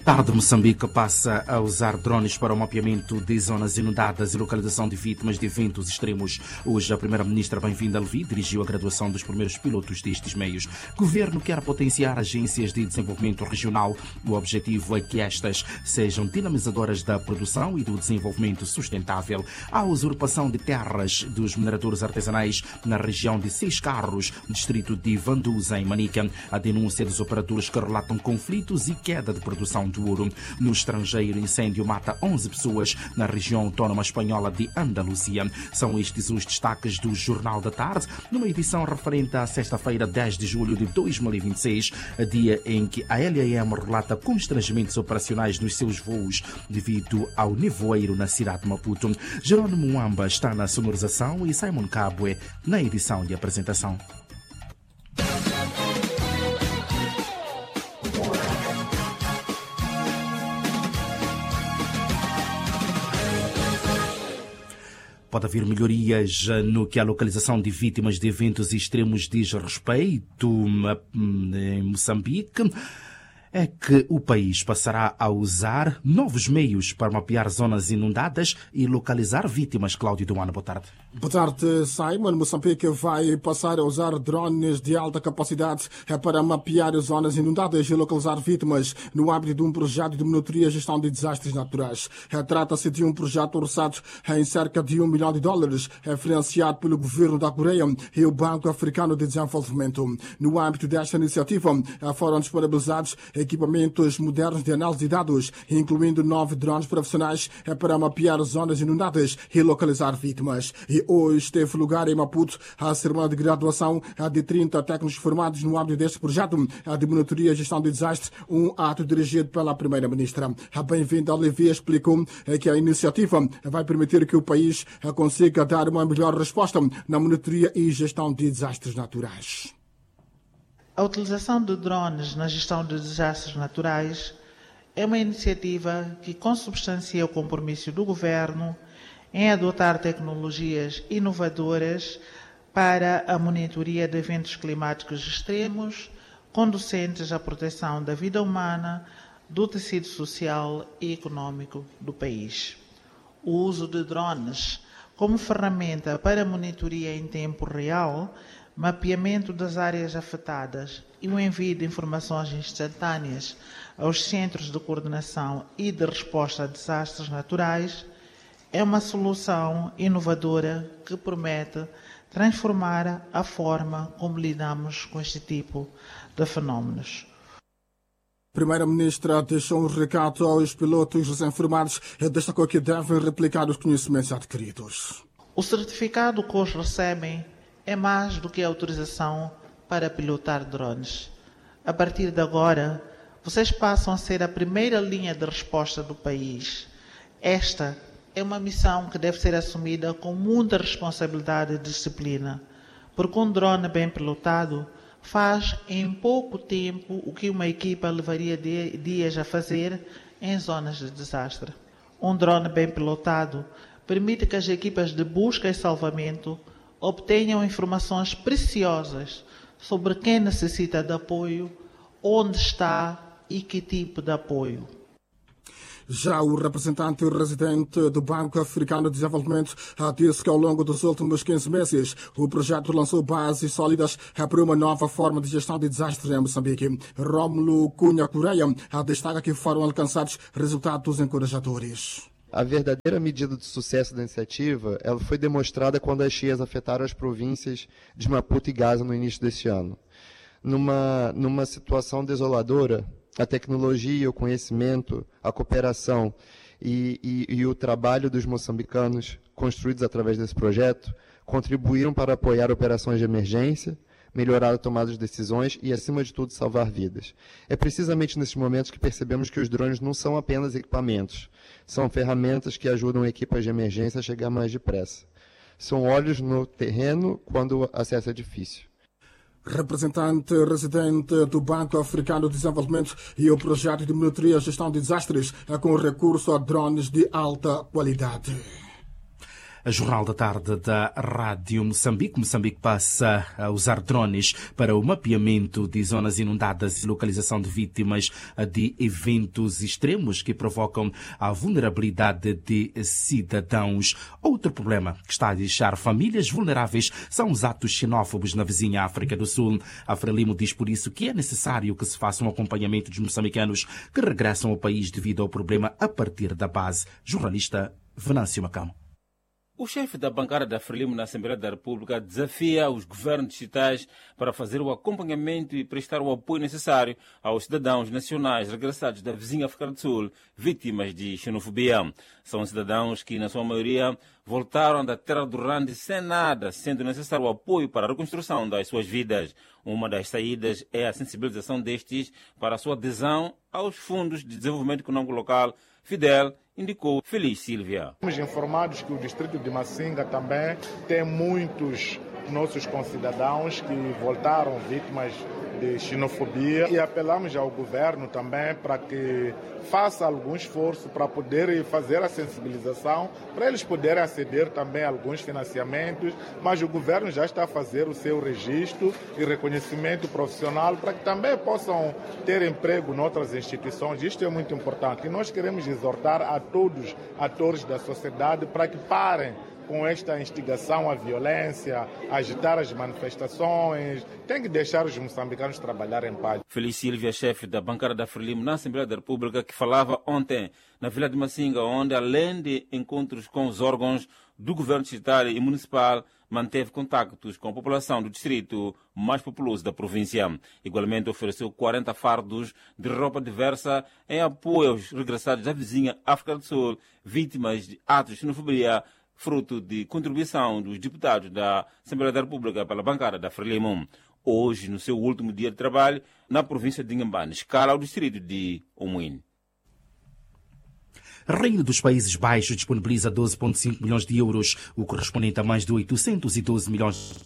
Tarde, Moçambique passa a usar drones para o mapeamento de zonas inundadas e localização de vítimas de eventos extremos. Hoje, a primeira-ministra Bem-vinda Levi dirigiu a graduação dos primeiros pilotos destes meios. O governo quer potenciar agências de desenvolvimento regional. O objetivo é que estas sejam dinamizadoras da produção e do desenvolvimento sustentável. A usurpação de terras dos mineradores artesanais na região de Seis Carros, distrito de Vanduza, em Manica. A denúncia dos operadores que relatam conflitos e queda de produção do ouro. No estrangeiro, incêndio mata 11 pessoas na região autónoma espanhola de Andaluzia. São estes os destaques do Jornal da Tarde, numa edição referente à sexta-feira, 10 de julho de 2026, dia em que a LAM relata constrangimentos operacionais nos seus voos devido ao nevoeiro na cidade de Maputo. Jerónimo Mwamba está na sonorização e Simon Cabwe na edição de apresentação. Pode haver melhorias no que a localização de vítimas de eventos extremos diz respeito. Em Moçambique é que o país passará a usar novos meios para mapear zonas inundadas e localizar vítimas. Cláudio Duano, boa tarde. Boa tarde, Simon. Moçambique vai passar a usar drones de alta capacidade para mapear zonas inundadas e localizar vítimas no âmbito de um projeto de monitoria e gestão de desastres naturais. Trata-se de um projeto orçado em cerca de $1 milhão, financiado pelo governo da Coreia e o Banco Africano de Desenvolvimento. No âmbito desta iniciativa, foram disponibilizados equipamentos modernos de análise de dados, incluindo 9 drones profissionais para mapear zonas inundadas e localizar vítimas. E hoje teve lugar em Maputo a cerimônia de graduação de 30 técnicos formados no âmbito deste projeto de monitoria e gestão de desastres, um ato dirigido pela primeira-ministra. A Bem-vinda Levi explicou que a iniciativa vai permitir que o país consiga dar uma melhor resposta na monitoria e gestão de desastres naturais. A utilização de drones na gestão de desastres naturais é uma iniciativa que consubstancia o compromisso do Governo em adotar tecnologias inovadoras para a monitoria de eventos climáticos extremos, conducentes à proteção da vida humana, do tecido social e econômico do país. O uso de drones como ferramenta para monitoria em tempo real, mapeamento das áreas afetadas e o envio de informações instantâneas aos centros de coordenação e de resposta a desastres naturais é uma solução inovadora que promete transformar a forma como lidamos com este tipo de fenómenos. A primeira-ministra deixou um recado aos pilotos recém-formados e destacou que devem replicar os conhecimentos adquiridos. O certificado que os recebem é mais do que a autorização para pilotar drones. A partir de agora, vocês passam a ser a primeira linha de resposta do país. Esta é uma missão que deve ser assumida com muita responsabilidade e disciplina, porque um drone bem pilotado faz em pouco tempo o que uma equipa levaria dias a fazer em zonas de desastre. Um drone bem pilotado permite que as equipas de busca e salvamento obtenham informações preciosas sobre quem necessita de apoio, onde está e que tipo de apoio. Já o representante residente do Banco Africano de Desenvolvimento disse que ao longo dos últimos 15 meses o projeto lançou bases sólidas para uma nova forma de gestão de desastres em Moçambique. Rómulo Cunha Correia destaca que foram alcançados resultados encorajadores. A verdadeira medida de sucesso da iniciativa ela foi demonstrada quando as cheias afetaram as províncias de Maputo e Gaza no início deste ano. Numa situação desoladora, a tecnologia, o conhecimento, a cooperação e o trabalho dos moçambicanos construídos através desse projeto contribuíram para apoiar operações de emergência, melhorar a tomada de decisões e, acima de tudo, salvar vidas. É precisamente nesses momentos que percebemos que os drones não são apenas equipamentos, são ferramentas que ajudam equipas de emergência a chegar mais depressa. São olhos no terreno quando o acesso é difícil. Representante residente do Banco Africano de Desenvolvimento e o projeto de monitoria e gestão de desastres com recurso a drones de alta qualidade. A Jornal da Tarde da Rádio Moçambique. Moçambique passa a usar drones para o mapeamento de zonas inundadas e localização de vítimas de eventos extremos que provocam a vulnerabilidade de cidadãos. Outro problema que está a deixar famílias vulneráveis são os atos xenófobos na vizinha África do Sul. A Frelimo diz por isso que é necessário que se faça um acompanhamento dos moçambicanos que regressam ao país devido ao problema a partir da base. Jornalista Venâncio Macamo. O chefe da bancada da Frelimo na Assembleia da República desafia os governos distritais para fazer o acompanhamento e prestar o apoio necessário aos cidadãos nacionais regressados da vizinha África do Sul, vítimas de xenofobia. São cidadãos que, na sua maioria, voltaram da terra do Rande sem nada, sendo necessário o apoio para a reconstrução das suas vidas. Uma das saídas é a sensibilização destes para a sua adesão aos fundos de desenvolvimento econômico local, FIDEL, indicou Feliz Silvia. Estamos informados que o distrito de Massinga também tem muitos nossos concidadãos que voltaram vítimas de xenofobia e apelamos ao governo também para que faça algum esforço para poder fazer a sensibilização, para eles poderem aceder também a alguns financiamentos, mas o governo já está a fazer o seu registro e reconhecimento profissional para que também possam ter emprego noutras instituições. Isto é muito importante e nós queremos exortar a todos os atores da sociedade para que parem com esta instigação à violência, agitar as manifestações. Tem que deixar os moçambicanos trabalhar em paz. Feliz Silvia, chefe da bancada da Frelimo na Assembleia da República, que falava ontem na Vila de Massinga, onde, além de encontros com os órgãos do governo distrital e municipal, manteve contactos com a população do distrito mais populoso da província. Igualmente ofereceu 40 fardos de roupa diversa em apoio aos regressados da vizinha África do Sul, vítimas de atos de xenofobia, fruto de contribuição dos deputados da Assembleia da República pela bancada da Frelimo. Hoje, no seu último dia de trabalho, na província de Inhambane, escala ao distrito de Omuine. Reino dos Países Baixos disponibiliza 12,5 milhões de euros, o correspondente a mais de 812 milhões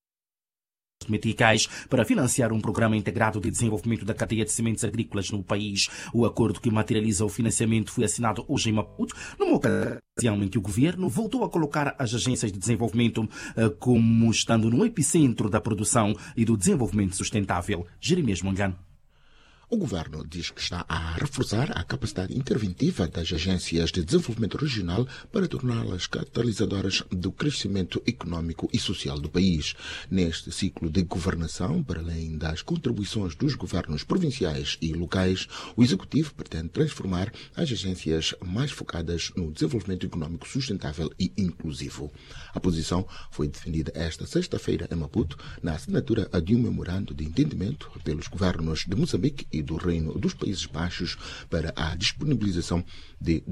de meticais, para financiar um programa integrado de desenvolvimento da cadeia de sementes agrícolas no país. O acordo que materializa o financiamento foi assinado hoje em Maputo, numa ocasião em que o governo voltou a colocar as agências de desenvolvimento como estando no epicentro da produção e do desenvolvimento sustentável. Jeremias Mongano. O governo diz que está a reforçar a capacidade interventiva das agências de desenvolvimento regional para torná-las catalisadoras do crescimento econômico e social do país. Neste ciclo de governação, para além das contribuições dos governos provinciais e locais, o Executivo pretende transformar as agências mais focadas no desenvolvimento econômico sustentável e inclusivo. A posição foi defendida esta sexta-feira em Maputo, na assinatura de um memorando de entendimento pelos governos de Moçambique e do Reino dos Países Baixos para a disponibilização de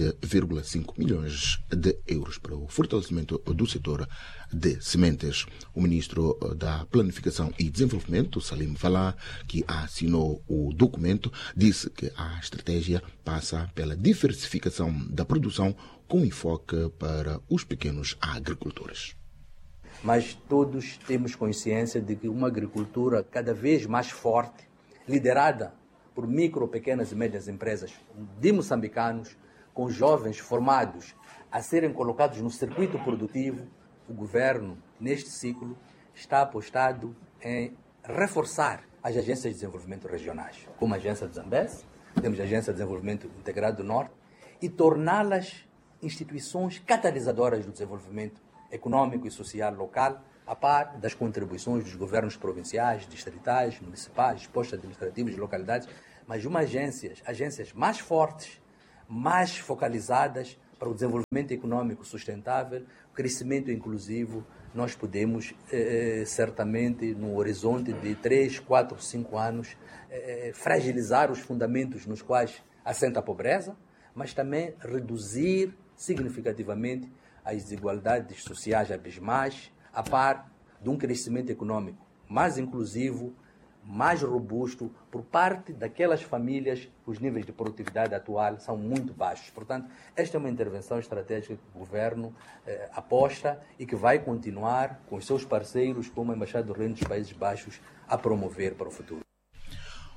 12,5 milhões de euros para o fortalecimento do setor de sementes. O ministro da Planificação e Desenvolvimento, Salim Falá, que assinou o documento, disse que a estratégia passa pela diversificação da produção com enfoque para os pequenos agricultores. Mas todos temos consciência de que uma agricultura cada vez mais forte, liderada por micro, pequenas e médias empresas de moçambicanos, com jovens formados a serem colocados no circuito produtivo, o governo, neste ciclo, está apostado em reforçar as agências de desenvolvimento regionais, como a agência de Zambeze, temos a Agência de Desenvolvimento Integrado do Norte, e torná-las instituições catalisadoras do desenvolvimento econômico e social local, a par das contribuições dos governos provinciais, distritais, municipais, postos administrativos de localidades, mas agências mais fortes, mais focalizadas para o desenvolvimento econômico sustentável, o crescimento inclusivo. Nós podemos, certamente, no horizonte de 3, 4, 5 anos, fragilizar os fundamentos nos quais assenta a pobreza, mas também reduzir significativamente as desigualdades sociais abismais, a par de um crescimento econômico mais inclusivo, mais robusto, por parte daquelas famílias os níveis de produtividade atual são muito baixos. Portanto, esta é uma intervenção estratégica que o governo aposta e que vai continuar com os seus parceiros, como a Embaixada do Reino dos Países Baixos, a promover para o futuro.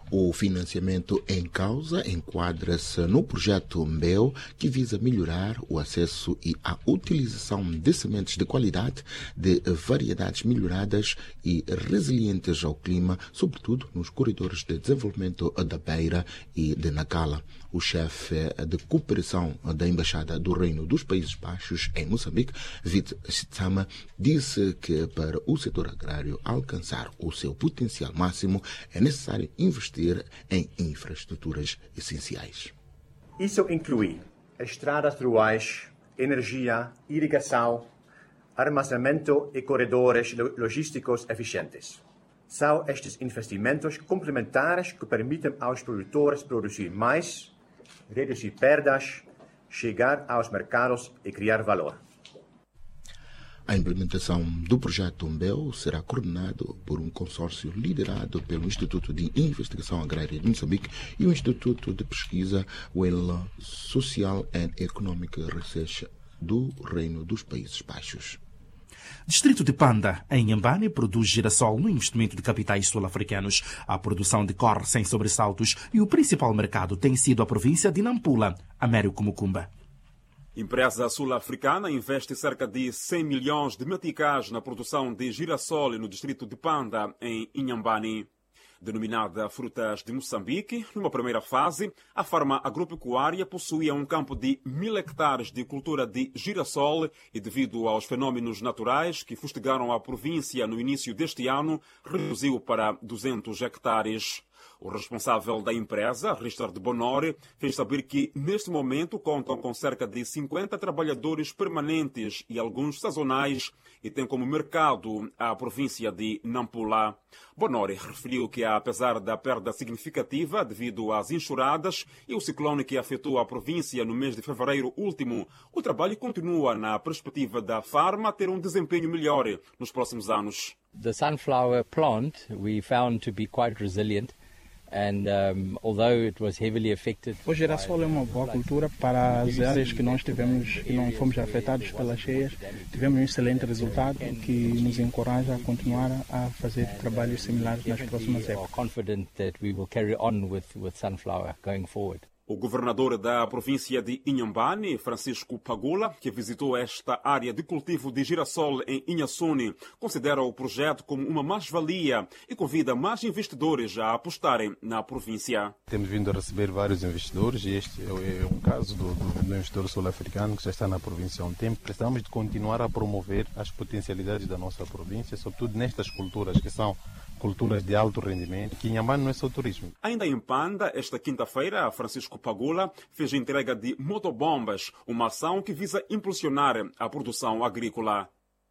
O financiamento em causa enquadra-se no projeto MBEU, que visa melhorar o acesso e a utilização de sementes de qualidade, de variedades melhoradas e resilientes ao clima, sobretudo nos corredores de desenvolvimento da Beira e de Nacala. O chefe de cooperação da Embaixada do Reino dos Países Baixos em Moçambique, Vit Sitsama, disse que para o setor agrário alcançar o seu potencial máximo é necessário investir em infraestruturas essenciais. Isso inclui estradas rurais, energia, irrigação, armazenamento e corredores logísticos eficientes. São estes investimentos complementares que permitem aos produtores produzir mais, reduzir perdas, chegar aos mercados e criar valor. A implementação do projeto MBEU será coordenado por um consórcio liderado pelo Instituto de Investigação Agrária de Moçambique e o Instituto de Pesquisa Well Social and Economic Research do Reino dos Países Baixos. Distrito de Panda, em Inhambane, produz girassol no investimento de capitais sul-africanos. A produção decorre sem sobressaltos e o principal mercado tem sido a província de Nampula, Américo Mucumba. Empresa sul-africana investe cerca de 100 milhões de meticais na produção de girassol no distrito de Panda, em Inhambane. Denominada Frutas de Moçambique, numa primeira fase, a farma agropecuária possuía um campo de 1.000 hectares de cultura de girassol e, devido aos fenômenos naturais que fustigaram a província no início deste ano, reduziu para 200 hectares. O responsável da empresa, Richard Bonore, fez saber que, neste momento, contam com cerca de 50 trabalhadores permanentes e alguns sazonais e tem como mercado a província de Nampula. Bonore referiu que, apesar da perda significativa devido às enxurradas e o ciclone que afetou a província no mês de fevereiro último, o trabalho continua na perspectiva da farma ter um desempenho melhor nos próximos anos. The sunflower plant we found to be quite resilient. And although it was heavily affected, o girassol é uma boa cultura para as áreas que nós tivemos, que não fomos afetados pelas cheias. Tivemos um excelente resultado que nos encoraja a continuar a fazer trabalhos similares nas próximas épocas. Confident that we will carry on with sunflower going forward. O governador da província de Inhambane, Francisco Pagula, que visitou esta área de cultivo de girassol em Inhassuni, considera o projeto como uma mais-valia e convida mais investidores a apostarem na província. Temos vindo a receber vários investidores e este é um caso do investidor sul-africano que já está na província há um tempo. Precisamos de continuar a promover as potencialidades da nossa província, sobretudo nestas culturas que são culturas de alto rendimento, que Inhambane não é só turismo. Ainda em Panda, esta quinta-feira, Francisco Pagula fez a entrega de motobombas, uma ação que visa impulsionar a produção agrícola.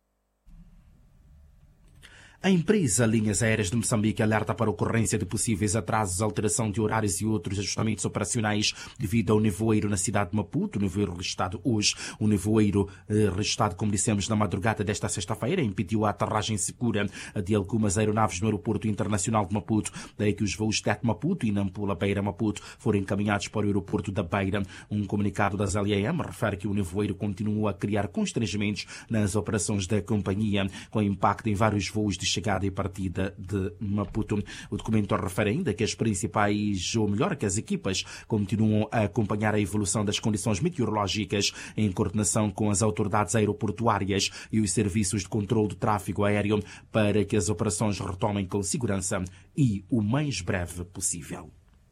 A empresa Linhas Aéreas de Moçambique alerta para a ocorrência de possíveis atrasos, alteração de horários e outros ajustamentos operacionais devido ao nevoeiro na cidade de Maputo. O nevoeiro registrado hoje, o nevoeiro registrado, como dissemos, na madrugada desta sexta-feira, impediu a aterragem segura de algumas aeronaves no aeroporto internacional de Maputo. Daí que os voos Tete Maputo e Nampula Beira Maputo foram encaminhados para o aeroporto da Beira. Um comunicado das LAM refere que o nevoeiro continua a criar constrangimentos nas operações da companhia, com impacto em vários voos de chegada e partida de Maputo. O documento refere ainda que as principais, ou melhor, que as equipas continuam a acompanhar a evolução das condições meteorológicas em coordenação com as autoridades aeroportuárias e os serviços de controle do tráfego aéreo para que as operações retomem com segurança e o mais breve possível.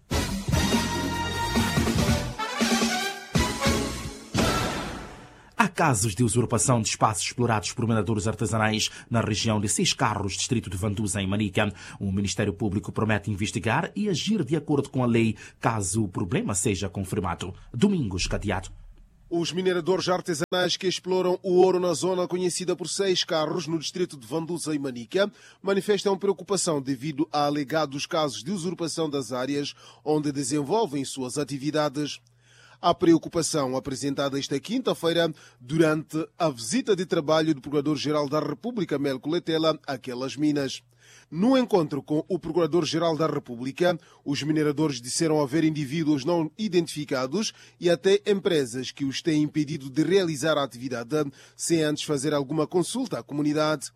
Há casos de usurpação de espaços explorados por mineradores artesanais na região de Sescarros, distrito de Vanduza, em Manica. O Ministério Público promete investigar e agir de acordo com a lei, caso o problema seja confirmado. Domingos Cadeado. Os mineradores artesanais que exploram o ouro na zona conhecida por Sescarros, no distrito de Vanduza e Manica, manifestam preocupação devido a alegados casos de usurpação das áreas onde desenvolvem suas atividades. A preocupação apresentada esta quinta-feira durante a visita de trabalho do Procurador-Geral da República, Melco Letela, àquelas minas. No encontro com o Procurador-Geral da República, os mineradores disseram haver indivíduos não identificados e até empresas que os têm impedido de realizar a atividade sem antes fazer alguma consulta à comunidade.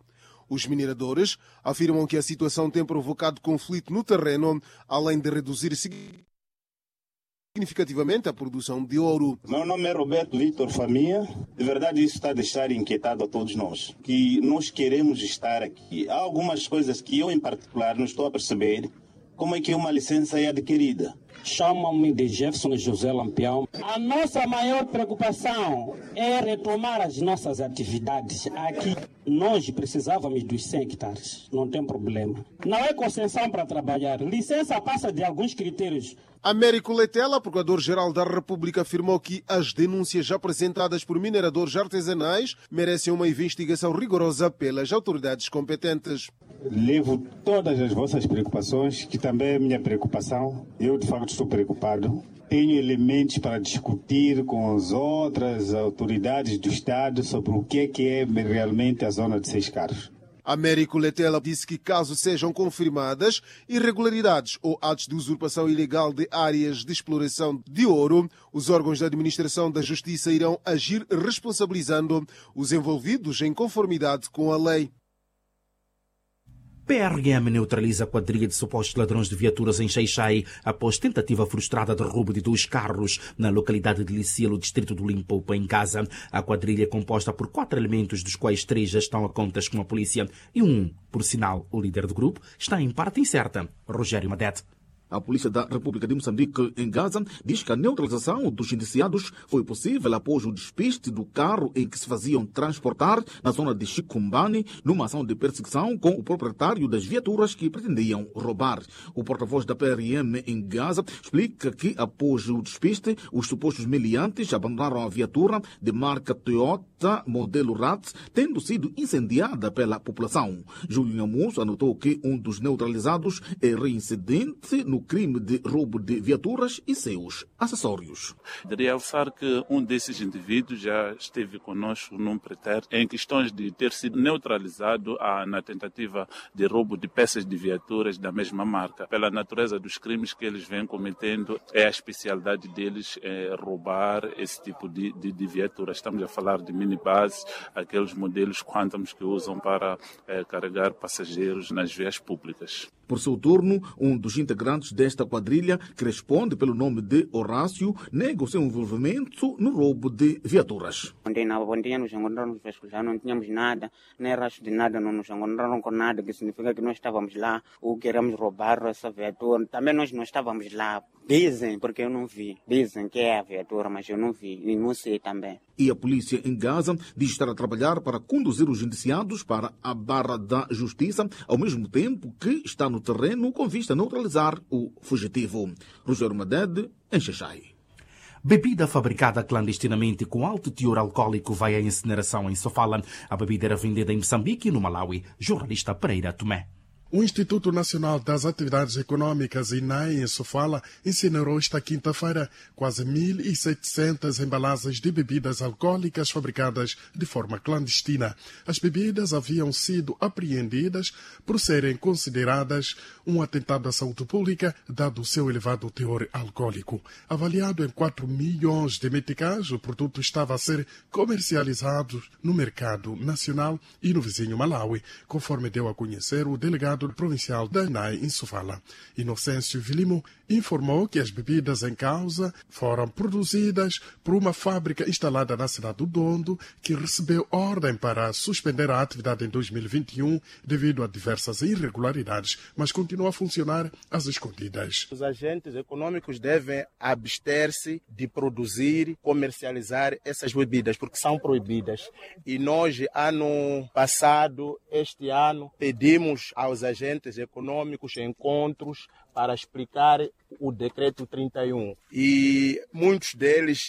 Os mineradores afirmam que a situação tem provocado conflito no terreno, além de reduzir significativamente a produção de ouro. Meu nome é Roberto Victor Faminha. De verdade, isso está a deixar inquietado a todos nós, que nós queremos estar aqui. Há algumas coisas que eu, em particular, não estou a perceber como é que uma licença é adquirida. Chamam-me de Jefferson José Lampião. A nossa maior preocupação é retomar as nossas atividades. Aqui nós precisávamos dos 100 hectares, não tem problema. Não é concessão para trabalhar, licença passa de alguns critérios. Américo Letela, Procurador-Geral da República, afirmou que as denúncias apresentadas por mineradores artesanais merecem uma investigação rigorosa pelas autoridades competentes. Levo todas as vossas preocupações, que também é minha preocupação. Eu, de facto, estou preocupado. Tenho elementos para discutir com as outras autoridades do Estado sobre o que é realmente a zona de 6 carros. Américo Letela disse que, caso sejam confirmadas irregularidades ou atos de usurpação ilegal de áreas de exploração de ouro, os órgãos da administração da Justiça irão agir responsabilizando os envolvidos em conformidade com a lei. PRM neutraliza a quadrilha de supostos ladrões de viaturas em Xai-Xai após tentativa frustrada de roubo de 2 carros na localidade de Licilo, distrito do Limpopo, em Gaza. A quadrilha é composta por 4 elementos, dos quais 3 já estão a contas com a polícia e por sinal, o líder do grupo, está em parte incerta. Rogério Madete. A Polícia da República de Moçambique, em Gaza, diz que a neutralização dos indiciados foi possível após o despiste do carro em que se faziam transportar na zona de Chicumbani, numa ação de perseguição com o proprietário das viaturas que pretendiam roubar. O porta-voz da PRM em Gaza explica que, após o despiste, os supostos meliantes abandonaram a viatura de marca Toyota, modelo RAT, tendo sido incendiada pela população. Júlio Nhamusso anotou que um dos neutralizados é reincidente no crime de roubo de viaturas e seus acessórios. De realçar que um desses indivíduos já esteve conosco num pretérito em questões de ter sido neutralizado na tentativa de roubo de peças de viaturas da mesma marca. Pela natureza dos crimes que eles vêm cometendo, a especialidade deles é roubar esse tipo de viaturas. Estamos a falar de minibuses, aqueles modelos Quantums que usam para carregar passageiros nas vias públicas. Por seu turno, um dos integrantes desta quadrilha, que responde pelo nome de Horácio, nega o seu envolvimento no roubo de viaturas. Ontem nos encontramos já não tínhamos nada, nem rastro de nada, não nos encontraram com nada, que significa que nós estávamos lá ou queremos roubar essa viatura. Também nós não estávamos lá. Dizem, porque eu não vi. Dizem que é a viatura, mas eu não vi e não sei também. E a polícia em Gaza diz estar a trabalhar para conduzir os indiciados para a barra da justiça, ao mesmo tempo que está no terreno com vista a neutralizar o fugitivo. Rogério Madede, em Xai-Xai. Bebida fabricada clandestinamente com alto teor alcoólico vai à incineração em Sofala. A bebida era vendida em Moçambique e no Malawi. Jornalista Pereira Tomé. O Instituto Nacional das Atividades Econômicas, INAE, em Sofala, incinerou esta quinta-feira quase 1.700 embalagens de bebidas alcoólicas fabricadas de forma clandestina. As bebidas haviam sido apreendidas por serem consideradas um atentado à saúde pública, dado o seu elevado teor alcoólico. Avaliado em 4 milhões de meticais, o produto estava a ser comercializado no mercado nacional e no vizinho Malawi, conforme deu a conhecer o delegado provincial da INAE em Sofala. Inocêncio Vilimo informou que as bebidas em causa foram produzidas por uma fábrica instalada na cidade do Dondo, que recebeu ordem para suspender a atividade em 2021 devido a diversas irregularidades, mas continua a funcionar às escondidas. Os agentes econômicos devem abster-se de produzir, comercializar essas bebidas, porque são proibidas. E nós, ano passado, este ano, pedimos aos agentes econômicos encontros para explicar o decreto 31. E muitos deles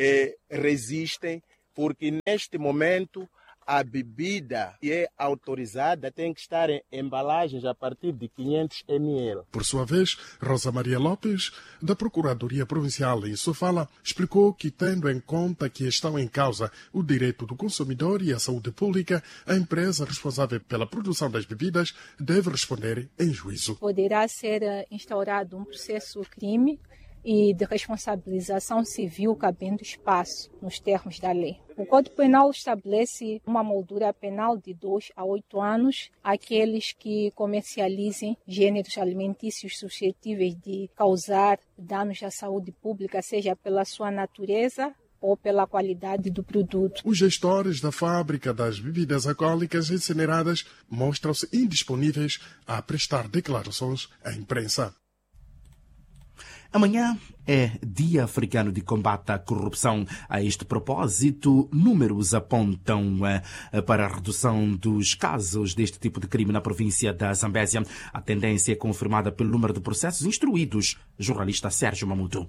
resistem, porque neste momento a bebida que é autorizada tem que estar em embalagens a partir de 500 ml. Por sua vez, Rosa Maria Lopes, da Procuradoria Provincial em Sofala, explicou que, tendo em conta que estão em causa o direito do consumidor e a saúde pública, a empresa responsável pela produção das bebidas deve responder em juízo. Poderá ser instaurado um processo crime e de responsabilização civil cabendo espaço nos termos da lei. O Código Penal estabelece uma moldura penal de 2 a 8 anos àqueles que comercializem gêneros alimentícios suscetíveis de causar danos à saúde pública, seja pela sua natureza ou pela qualidade do produto. Os gestores da fábrica das bebidas alcoólicas incineradas mostram-se indisponíveis a prestar declarações à imprensa. Amanhã é Dia Africano de Combate à Corrupção. A este propósito, números apontam para a redução dos casos deste tipo de crime na província da Zambésia. A tendência é confirmada pelo número de processos instruídos. Jornalista Sérgio Mamuto.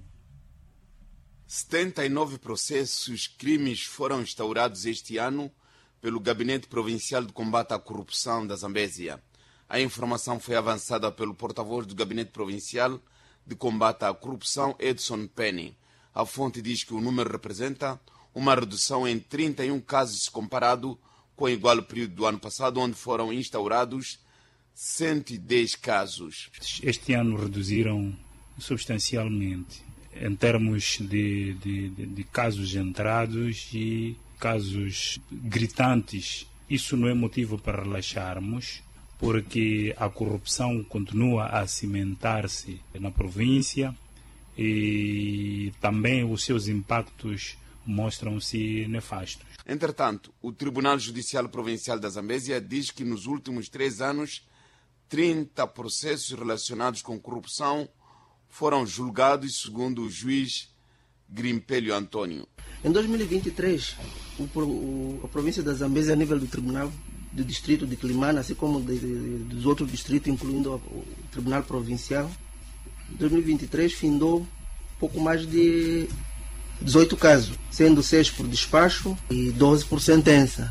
79 processos crimes foram instaurados este ano pelo Gabinete Provincial de Combate à Corrupção da Zambésia. A informação foi avançada pelo porta-voz do Gabinete Provincial de Combate à Corrupção, Edson Penny. A fonte diz que o número representa uma redução em 31 casos comparado com o igual período do ano passado, onde foram instaurados 110 casos. Este ano reduziram substancialmente em termos de casos entrados e casos gritantes. Isso não é motivo para relaxarmos, porque a corrupção continua a cimentar-se na província e também os seus impactos mostram-se nefastos. Entretanto, o Tribunal Judicial Provincial da Zambésia diz que nos últimos 3 anos, 30 processos relacionados com corrupção foram julgados, segundo o juiz Grimpelho Antônio. Em 2023, a província da Zambésia, a nível do Tribunal do Distrito de Climana, assim como dos outros distritos, incluindo o Tribunal Provincial, 2023 findou pouco mais de 18 casos, sendo 6 por despacho e 12 por sentença.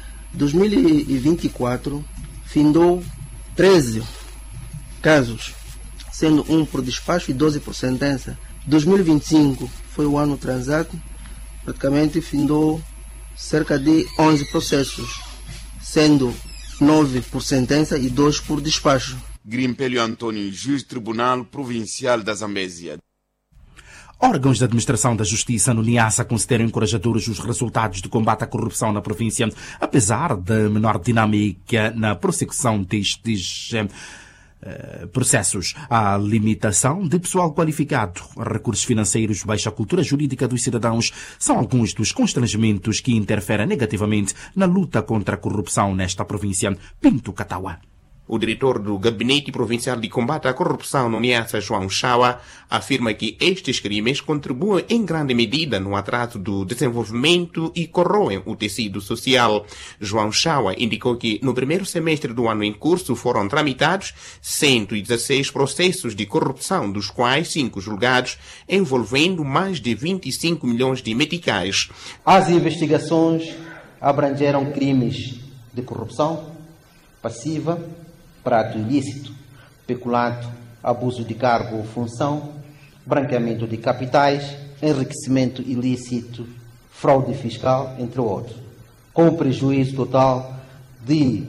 2024 findou 13 casos, sendo 1 por despacho e 12 por sentença. 2025 foi o ano transato, praticamente findou cerca de 11 processos, sendo 9 por sentença e 2 por despacho. Grimpelho Antônio, juiz Tribunal Provincial da Zambésia. Órgãos da administração da justiça no Niassa consideram encorajadores os resultados do combate à corrupção na província, apesar da menor dinâmica na prossecução destes processos. A limitação de pessoal qualificado, recursos financeiros, baixa cultura jurídica dos cidadãos são alguns dos constrangimentos que interferem negativamente na luta contra a corrupção nesta província. Pinto Catawa. O diretor do Gabinete Provincial de Combate à Corrupção no Niassa, João Chawa, afirma que estes crimes contribuem em grande medida no atraso do desenvolvimento e corroem o tecido social. João Chawa indicou que no primeiro semestre do ano em curso foram tramitados 116 processos de corrupção, dos quais 5 julgados, envolvendo mais de 25 milhões de meticais. As investigações abrangeram crimes de corrupção passiva, prato ilícito, peculato, abuso de cargo ou função, branqueamento de capitais, enriquecimento ilícito, fraude fiscal, entre outros, com um prejuízo total de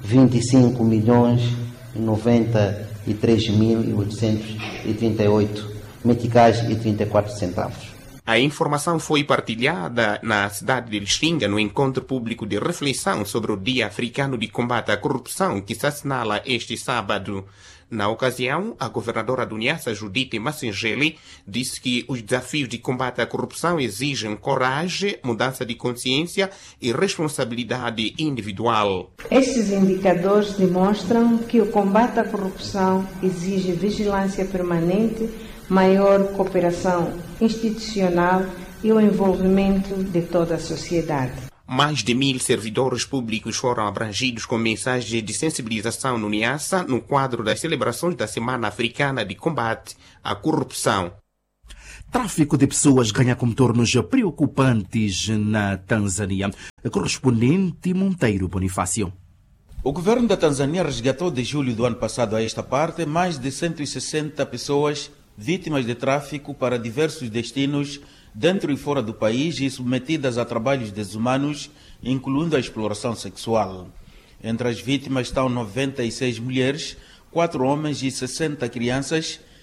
25.093.838 meticais e 34 centavos. A informação foi partilhada na cidade de Lixinga no encontro público de reflexão sobre o Dia Africano de Combate à Corrupção, que se assinala este sábado. Na ocasião, a governadora do Niassa, Judite Massingeli, disse que os desafios de combate à corrupção exigem coragem, mudança de consciência e responsabilidade individual. Estes indicadores demonstram que o combate à corrupção exige vigilância permanente, maior cooperação institucional e o envolvimento de toda a sociedade. Mais de 1.000 servidores públicos foram abrangidos com mensagens de sensibilização no Niassa no quadro das celebrações da Semana Africana de Combate à Corrupção. Tráfico de pessoas ganha contornos preocupantes na Tanzânia. Correspondente Monteiro Bonifácio. O governo da Tanzânia resgatou de julho do ano passado a esta parte mais de 160 pessoas vítimas de tráfico para diversos destinos dentro e fora do país e submetidas a trabalhos desumanos, incluindo a exploração sexual. Entre as vítimas estão 96 mulheres, 4 homens e 60 crianças,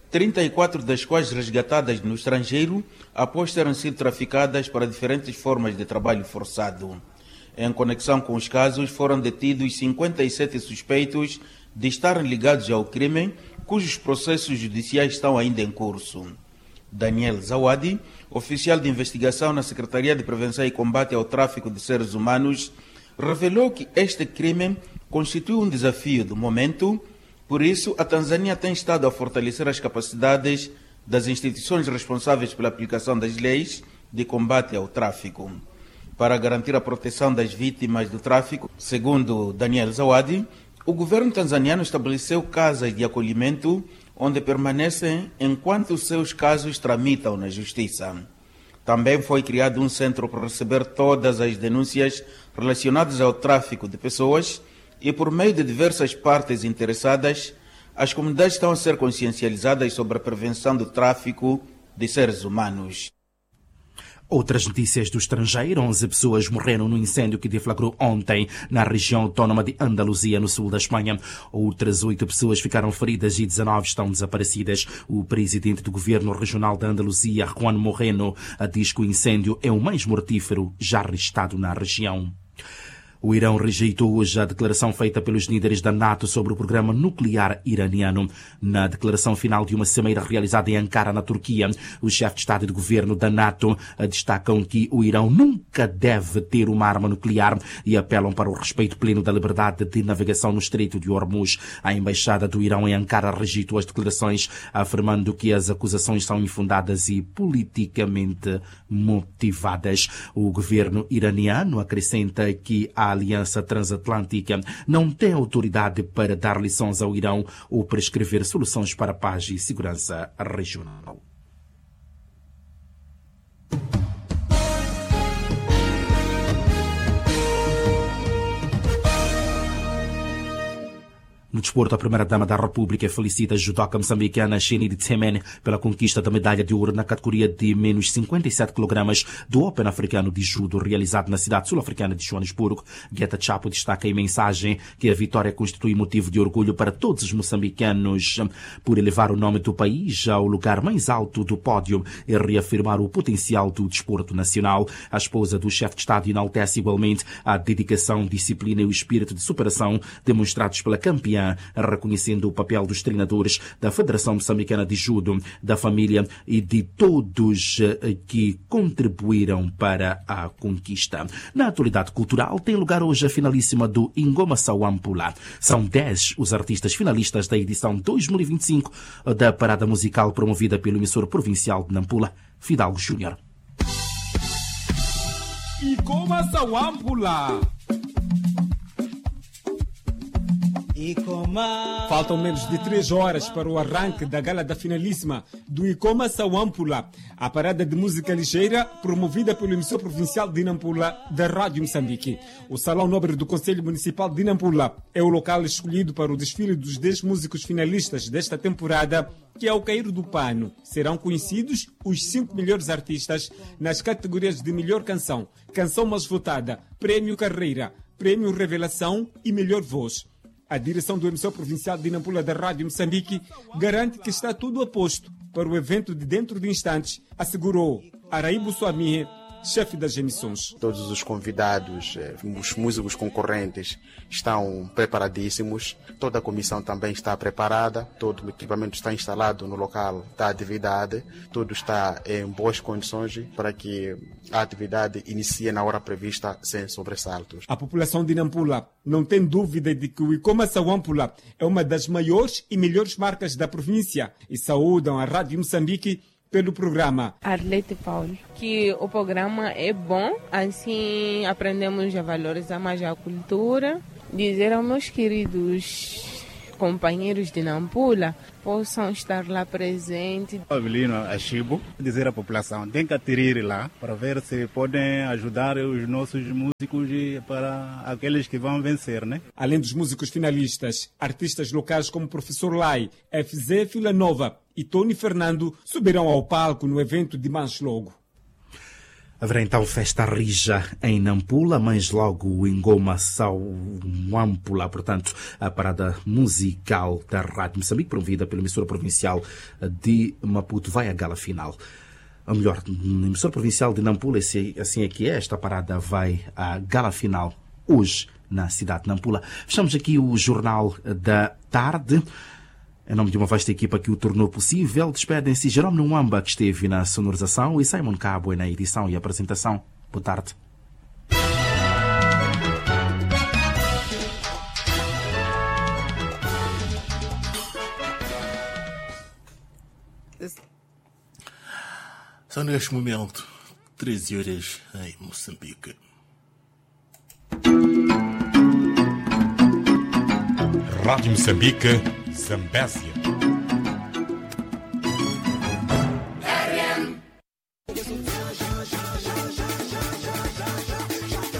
34 das quais resgatadas no estrangeiro após terem sido traficadas para diferentes formas de trabalho forçado. Em conexão com os casos, foram detidos 57 suspeitos de estarem ligados ao crime, cujos processos judiciais estão ainda em curso. Daniel Zawadi, oficial de investigação na Secretaria de Prevenção e Combate ao Tráfico de Seres Humanos, revelou que este crime constitui um desafio do momento. Por isso, a Tanzânia tem estado a fortalecer as capacidades das instituições responsáveis pela aplicação das leis de combate ao tráfico. Para garantir a proteção das vítimas do tráfico, segundo Daniel Zawadi, o governo tanzaniano estabeleceu casas de acolhimento onde permanecem enquanto os seus casos tramitam na justiça. Também foi criado um centro para receber todas as denúncias relacionadas ao tráfico de pessoas e, por meio de diversas partes interessadas, as comunidades estão a ser consciencializadas sobre a prevenção do tráfico de seres humanos. Outras notícias do estrangeiro. 11 pessoas morreram no incêndio que deflagrou ontem na região autónoma de Andaluzia, no sul da Espanha. Outras 8 pessoas ficaram feridas e 19 estão desaparecidas. O presidente do governo regional da Andaluzia, Juan Moreno, diz que o incêndio é o mais mortífero já registrado na região. O Irão rejeitou hoje a declaração feita pelos líderes da NATO sobre o programa nuclear iraniano. Na declaração final de uma cimeira realizada em Ankara, na Turquia, os chefes de Estado e de Governo da NATO destacam que o Irão nunca deve ter uma arma nuclear e apelam para o respeito pleno da liberdade de navegação no Estreito de Hormuz. A Embaixada do Irão em Ankara rejeitou as declarações, afirmando que as acusações são infundadas e politicamente motivadas. O governo iraniano acrescenta que a Aliança Transatlântica não tem autoridade para dar lições ao Irão ou prescrever soluções para a paz e segurança regional. No desporto, a primeira-dama da República felicita a judoca moçambicana Shenid Tsemen pela conquista da medalha de ouro na categoria de menos 57 kg do Open Africano de Judo, realizado na cidade sul-africana de Joanesburgo. Guetta Chapo destaca em mensagem que a vitória constitui motivo de orgulho para todos os moçambicanos por elevar o nome do país ao lugar mais alto do pódio e reafirmar o potencial do desporto nacional. A esposa do chefe de Estado enaltece igualmente a dedicação, disciplina e o espírito de superação demonstrados pela campeã, reconhecendo o papel dos treinadores, da Federação Moçambicana de Judo, da família e de todos que contribuíram para a conquista. Na atualidade cultural, tem lugar hoje a finalíssima do Ingoma Sawampula. São 10 os artistas finalistas da edição 2025 da parada musical promovida pelo emissor provincial de Nampula, Fidalgo Júnior. Ingoma Sawampula. Faltam menos de 3 horas para o arranque da gala da finalíssima do Ingoma Sawampula, a parada de música ligeira promovida pelo emissor provincial de Nampula da Rádio Moçambique. O Salão Nobre do Conselho Municipal de Nampula é o local escolhido para o desfile dos 10 músicos finalistas desta temporada, que ao cair do pano serão conhecidos os 5 melhores artistas nas categorias de melhor canção, canção mais votada, prêmio carreira, prêmio revelação e melhor voz. A direção do emissor provincial de Nampula da Rádio Moçambique garante que está tudo a posto para o evento de dentro de instantes, assegurou Araibo Suamie, chefe das emissões. Todos os convidados, os músicos concorrentes estão preparadíssimos, toda a comissão também está preparada, todo o equipamento está instalado no local da atividade, tudo está em boas condições para que a atividade inicie na hora prevista sem sobressaltos. A população de Nampula não tem dúvida de que o Ingoma Sawampula é uma das maiores e melhores marcas da província e saúdam a Rádio Moçambique pelo programa. Arlete Paulo, que o programa é bom, assim aprendemos a valorizar mais a cultura. Dizer aos meus queridos companheiros de Nampula possam estar lá presentes. Avelino Achibo, dizer à população, tem que aderir lá para ver se podem ajudar os nossos músicos para aqueles que vão vencer, né? Além dos músicos finalistas, artistas locais como Professor Lai, FZ Filanova e Tony Fernando subirão ao palco no evento de mais logo. Haverá então festa rija em Nampula, mas logo em Goma Sauampula, portanto, a parada musical da Rádio Moçambique, promovida pela emissora provincial de Maputo, vai à gala final. Ou melhor, na emissora provincial de Nampula, assim é que é, esta parada vai à gala final hoje na cidade de Nampula. Fechamos aqui o Jornal da Tarde. Em nome de uma vasta equipa que o tornou possível, despedem-se Jerome Nwamba, que esteve na sonorização, e Simon Cabo na edição e apresentação. Boa tarde. São neste momento 13 horas em Moçambique. Rádio Moçambique, Zambésia.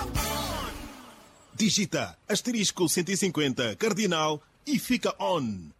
Digita *150 cardinal e fica on.